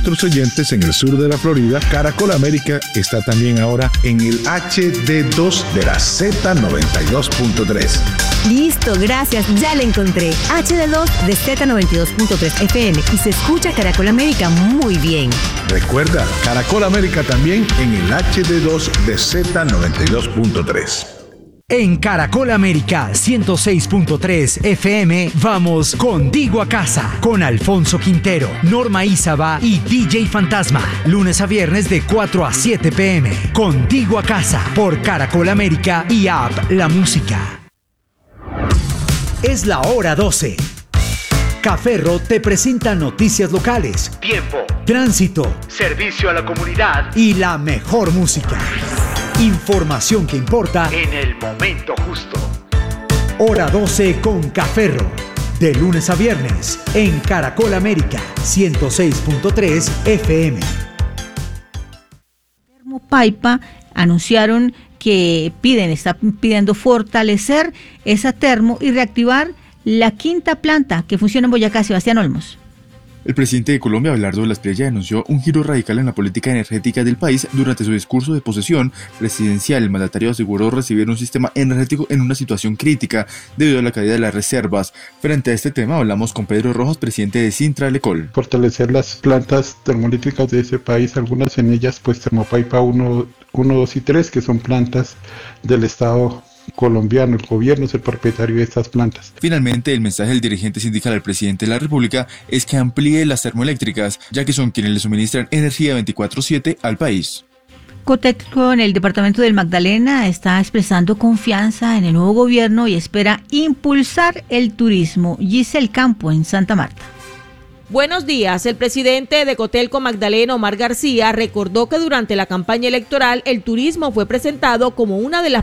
nuestros oyentes en el sur de la Florida, Caracol América está también ahora en el HD2 de la Z92.3. Listo, gracias, ya la encontré. HD2 de Z92.3 FM y se escucha Caracol América muy bien. Recuerda, Caracol América también en el HD2 de Z92.3. En Caracol América 106.3 FM vamos contigo a casa con Alfonso Quintero, Norma Ízaba y DJ Fantasma. Lunes a viernes de 4 a 7 p.m. Contigo a casa por Caracol América y App La Música. Es la hora 12. Caferro te presenta noticias locales, tiempo, tránsito, servicio a la comunidad y la mejor música. Información que importa en el momento justo. Hora 12 con Caferro. De lunes a viernes en Caracol América 106.3 FM. Termopaipa anunciaron que están pidiendo fortalecer esa termo y reactivar la quinta planta que funciona en Boyacá. Sebastián Olmos. El presidente de Colombia, Abelardo de la Espriella, anunció un giro radical en la política energética del país durante su discurso de posesión presidencial. El mandatario aseguró recibir un sistema energético en una situación crítica debido a la caída de las reservas. Frente a este tema hablamos con Pedro Rojas, presidente de Sintralecol. Fortalecer las plantas termoeléctricas de ese país, algunas en ellas pues Termopaipa 1, 2 y 3, que son plantas del Estado colombiano. El gobierno es el propietario de estas plantas. Finalmente, el mensaje del dirigente sindical al presidente de la República es que amplíe las termoeléctricas, ya que son quienes le suministran energía 24/7 al país. Coteco en el departamento del Magdalena está expresando confianza en el nuevo gobierno y espera impulsar el turismo. Giselle Campo en Santa Marta. Buenos días. El presidente de Cotelco Magdalena, Omar García, recordó que durante la campaña electoral el turismo fue presentado como una de las